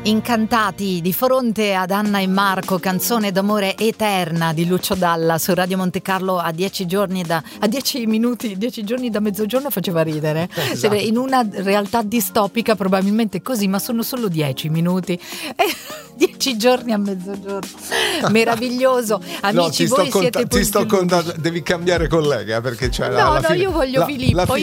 Incantati di fronte ad Anna e Marco, canzone d'amore eterna di Lucio Dalla su Radio Monte Carlo a 10 giorni a 10 minuti, 10 giorni da mezzogiorno faceva ridere. Esatto. In una realtà distopica probabilmente così, ma sono solo 10 minuti. 10 giorni a mezzogiorno. Meraviglioso. Amici, no, voi siete ti sto punti contando, devi cambiare collega perché c'è no, io voglio Filippo, la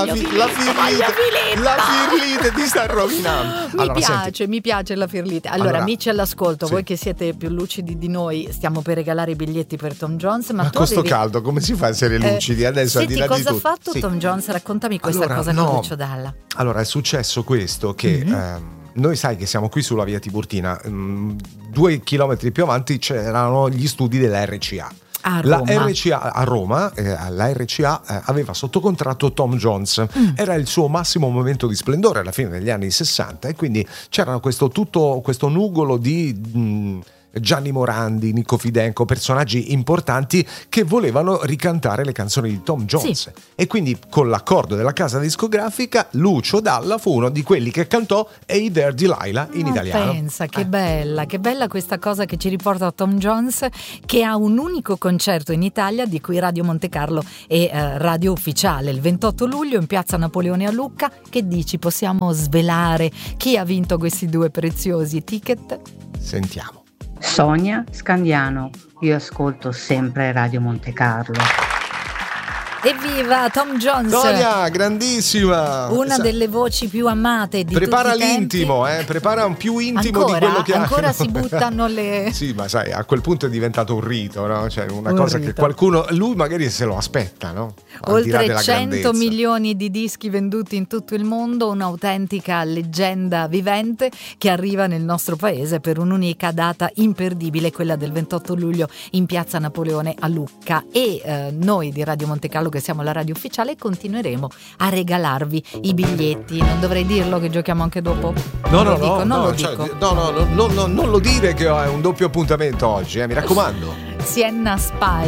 Firlite ti sta rovinando. Mi piace la Firlite. Allora, amici all'ascolto, sì. Voi che siete più lucidi di noi, stiamo per regalare i biglietti per Tom Jones, ma con sto caldo come si fa a essere lucidi adesso? Senti, al di là cosa di ha fatto sì. Tom Jones? Raccontami questa cosa con Lucio Dalla. Allora, è successo questo che noi sai che siamo qui sulla via Tiburtina, 2 chilometri più avanti c'erano gli studi della RCA. La RCA a Roma, la RCA aveva sotto contratto Tom Jones, era il suo massimo momento di splendore alla fine degli anni 60 e quindi c'era questo nugolo di Gianni Morandi, Nico Fidenco, personaggi importanti che volevano ricantare le canzoni di Tom Jones. Sì. E quindi con l'accordo della casa discografica Lucio Dalla fu uno di quelli che cantò Hey There Delilah in italiano. Pensa, che bella questa cosa che ci riporta a Tom Jones, che ha un unico concerto in Italia di cui Radio Monte Carlo è radio ufficiale, il 28 luglio in piazza Napoleone a Lucca. Che dici, possiamo svelare chi ha vinto questi 2 preziosi ticket? Sentiamo. Sonia Scandiano, io ascolto sempre Radio Monte Carlo. Evviva Tom Jones! Sonia, grandissima! Una delle voci più amate di prepara tutti i l'intimo, prepara un più intimo di quello che ancora si buttano le... Sì, ma sai, a quel punto è diventato un rito, no? Cioè una cosa rito. Che qualcuno, lui magari se lo aspetta, no? Oltre 100 milioni di dischi venduti in tutto il mondo, un'autentica leggenda vivente che arriva nel nostro paese per un'unica data imperdibile, quella del 28 luglio in piazza Napoleone a Lucca. E noi di Radio Monte Carlo, che siamo la radio ufficiale, continueremo a regalarvi i biglietti. Non dovrei dirlo che giochiamo anche dopo? Non lo dico. Non lo dire che è un doppio appuntamento oggi, mi raccomando. Sienna Spy.